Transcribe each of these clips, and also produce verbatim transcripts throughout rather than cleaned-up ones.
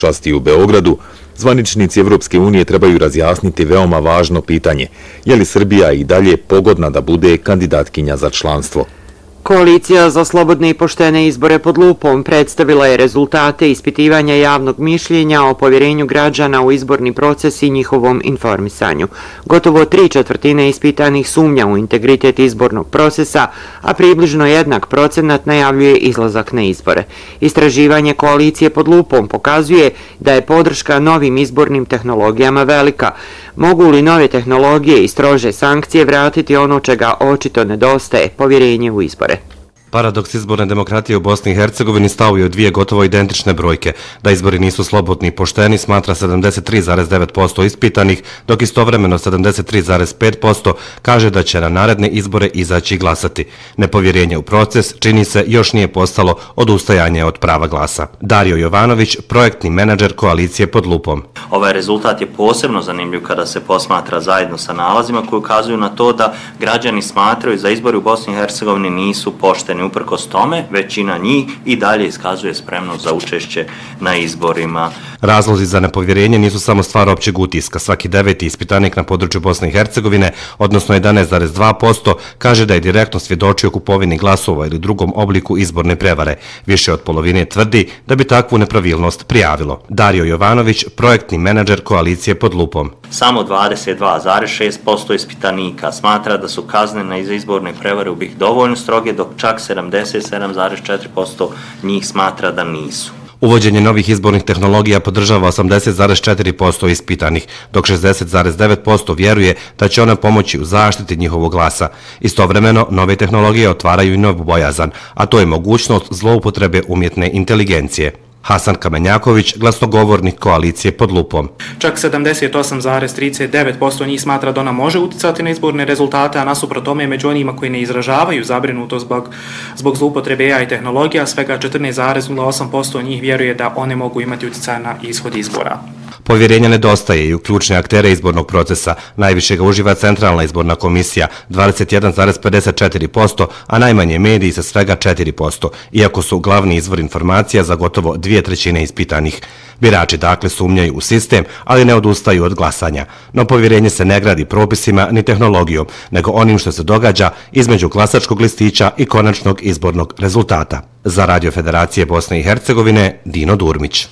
časti u Beogradu, zvaničnici Evropske unije trebaju razjasniti veoma važno pitanje: je li Srbija i dalje pogodna da bude kandidatkinja za članstvo? Koalicija za slobodne i poštene izbore pod lupom predstavila je rezultate ispitivanja javnog mišljenja o povjerenju građana u izborni proces i njihovom informisanju. Gotovo tri četvrtine ispitanih sumnja u integritet izbornog procesa, a približno jednak procenat najavljuje izlazak na izbore. Istraživanje koalicije pod lupom pokazuje da je podrška novim izbornim tehnologijama velika. Mogu li nove tehnologije i strože sankcije vratiti ono čega očito nedostaje, povjerenje u izbore? Paradoks izborne demokratije u Bosni i Hercegovini stao je u dvije gotovo identične brojke. Da izbori nisu slobodni i pošteni smatra sedamdeset tri zarez devet posto ispitanih, dok istovremeno sedamdeset tri zarez pet posto kaže da će na naredne izbore izaći glasati. Nepovjerenje u proces čini se još nije postalo odustajanje od prava glasa. Dario Jovanović, projektni menadžer koalicije pod lupom. Ovaj rezultat je posebno zanimljiv kada se posmatra zajedno sa nalazima koji ukazuju na to da građani smatraju za izbori u Bosni i Hercegovini nisu pošteni. Uprkos tome, većina njih i dalje iskazuje spremnost za učešće na izborima. Razlozi za nepovjerenje nisu samo stvar općeg utiska. Svaki deveti ispitanik na području Bosne i Hercegovine, odnosno jedanaest zarez dva posto, kaže da je direktno svjedočio kupovini glasova ili drugom obliku izborne prevare. Više od polovine tvrdi da bi takvu nepravilnost prijavilo. Dario Jovanović, projektni menadžer koalicije pod lupom. Samo dvadeset dva zarez šest posto ispitanika smatra da su kazne za izborne prevare u B i H dovoljno stroge, dok čak sedamdeset sedam zarez četiri posto njih smatra da nisu. Uvođenje novih izbornih tehnologija podržava osamdeset zarez četiri posto ispitanih, dok šezdeset zarez devet posto vjeruje da će ona pomoći u zaštiti njihovog glasa. Istovremeno, nove tehnologije otvaraju i novu bojazan, a to je mogućnost zloupotrebe umjetne inteligencije. Hasan Kamenjaković, glasnogovornik koalicije pod lupom. Čak sedamdeset osam zarez trideset devet posto njih smatra da ona može uticati na izborne rezultate, a nasuprot tome među onima koji ne izražavaju zabrinutost zbog, zbog zloupotrebe A I tehnologija, svega četrnaest zarez nula osam posto njih vjeruje da one mogu imati utjecaj na ishod izbora. Povjerenja nedostaje i u ključne aktere izbornog procesa. Najviše ga uživa Centralna izborna komisija, dvadeset jedan zarez pedeset četiri posto, a najmanje mediji sa svega četiri posto, iako su glavni izvor informacija za gotovo dvije trećine ispitanih. Birači dakle sumnjaju u sistem, ali ne odustaju od glasanja. No povjerenje se ne gradi propisima ni tehnologijom, nego onim što se događa između glasačkog listića i konačnog izbornog rezultata. Za Radio Federacije Bosne i Hercegovine, Dino Durmić.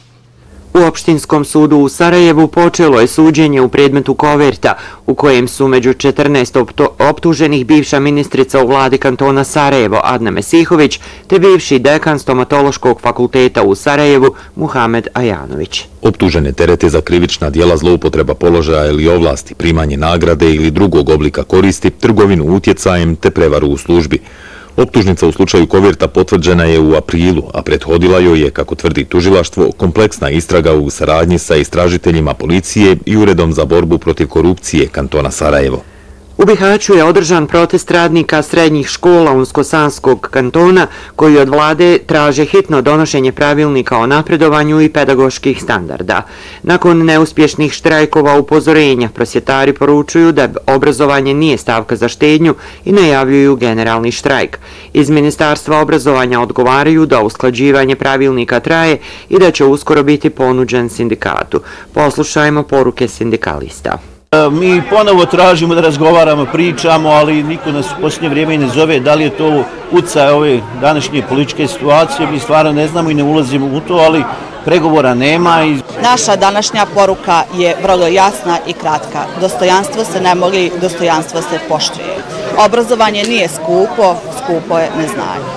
U Opštinskom sudu u Sarajevu počelo je suđenje u predmetu Koverta, u kojem su među četrnaest optuženih bivša ministrica u vladi kantona Sarajevo Adna Mesihović te bivši dekan Stomatološkog fakulteta u Sarajevu Muhamed Ajanović. Optužene terete za krivična djela zloupotreba položaja ili ovlasti, primanje nagrade ili drugog oblika koristi, trgovinu utjecajem te prevaru u službi. Optužnica u slučaju Koverta potvrđena je u aprilu, a prethodila joj je, kako tvrdi tužilaštvo, kompleksna istraga u saradnji sa istražiteljima policije i Uredom za borbu protiv korupcije kantona Sarajevo. U Bihaću je održan protest radnika srednjih škola Unsko-Sanskog kantona koji od vlade traže hitno donošenje pravilnika o napredovanju i pedagoških standarda. Nakon neuspješnih štrajkova upozorenja, prosvjetari poručuju da obrazovanje nije stavka za štednju i najavljuju generalni štrajk. Iz Ministarstva obrazovanja odgovaraju da usklađivanje pravilnika traje i da će uskoro biti ponuđen sindikatu. Poslušajmo poruke sindikalista. Mi ponovo tražimo da razgovaramo, pričamo, ali niko nas u posljednje vrijeme ne zove. Da li je to utjecaj ove današnje političke situacije, mi stvarno ne znamo i ne ulazimo u to, ali pregovora nema. Naša današnja poruka je vrlo jasna i kratka. Dostojanstvo se ne moli, dostojanstvo se poštuje. Obrazovanje nije skupo, skupo je neznanje.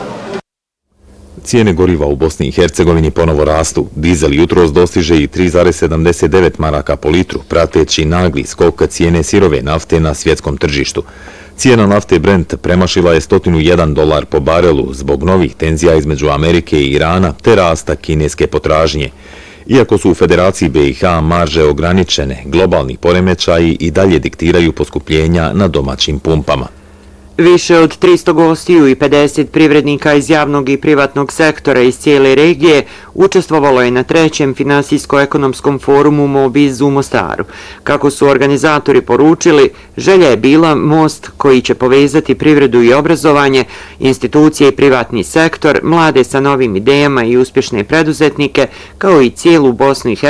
Cijene goriva u Bosni i Hercegovini ponovo rastu. Dizel jutros dostiže i tri zarez sedamdeset devet maraka po litru, prateći nagli skok cijene sirove nafte na svjetskom tržištu. Cijena nafte Brent premašila je sto jedan dolar po barelu zbog novih tenzija između Amerike i Irana te rasta kineske potražnje. Iako su u Federaciji B i H marže ograničene, globalni poremećaji i dalje diktiraju poskupljenja na domaćim pumpama. Više od tristo gostiju i pedeset privrednika iz javnog i privatnog sektora iz cijele regije učestvovalo je na trećem finansijsko-ekonomskom forumu Mobiz u Mostaru. Kako su organizatori poručili, želja je bila most koji će povezati privredu i obrazovanje, institucije i privatni sektor, mlade sa novim idejama i uspješne preduzetnike, kao i cijelu Bosnu i Hercegovinu